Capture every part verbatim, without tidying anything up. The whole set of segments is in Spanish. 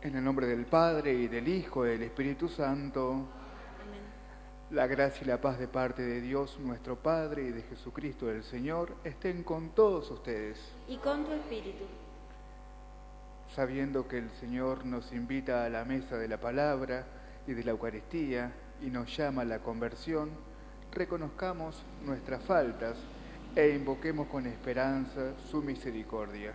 En el nombre del Padre, y del Hijo, y del Espíritu Santo. Amén. La gracia y la paz de parte de Dios nuestro Padre y de Jesucristo el Señor estén con todos ustedes. Y con tu espíritu. Sabiendo que el Señor nos invita a la mesa de la palabra y de la Eucaristía y nos llama a la conversión, reconozcamos nuestras faltas e invoquemos con esperanza su misericordia.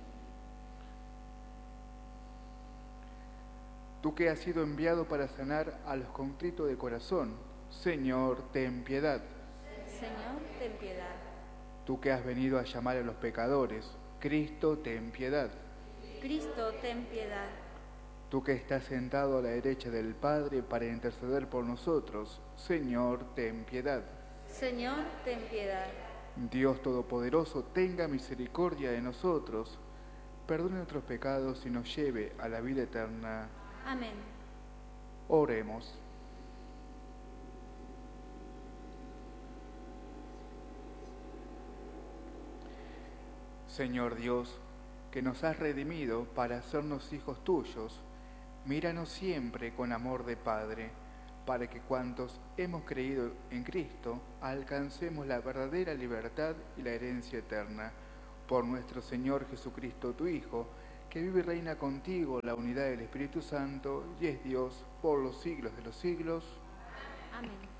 Tú que has sido enviado para sanar a los contritos de corazón, Señor, ten piedad. Señor, ten piedad. Tú que has venido a llamar a los pecadores, Cristo, ten piedad. Cristo, ten piedad. Tú que estás sentado a la derecha del Padre para interceder por nosotros, Señor, ten piedad. Señor, ten piedad. Dios Todopoderoso, tenga misericordia de nosotros, perdone nuestros pecados y nos lleve a la vida eterna. Amén. Oremos. Señor Dios, que nos has redimido para hacernos hijos tuyos, míranos siempre con amor de Padre, para que cuantos hemos creído en Cristo alcancemos la verdadera libertad y la herencia eterna. Por nuestro Señor Jesucristo, tu Hijo, que vive y reina contigo la unidad del Espíritu Santo y es Dios por los siglos de los siglos. Amén.